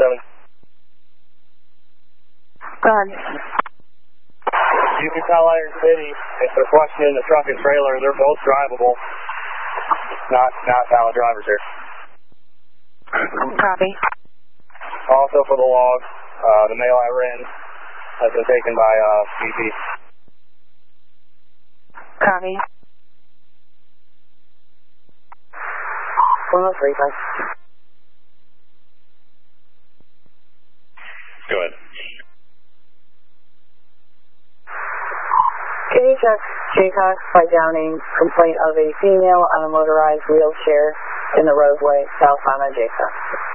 7. Go ahead. Utah Iron City, if they're questioning the truck and trailer, they're both drivable. Not valid drivers here. Copy. Also for the log, the male I ran has been taken by BP. Copy. 103, bye. Go ahead. Can you check JCOX by Downing complaint of a female on a motorized wheelchair in the roadway south on a JCOX?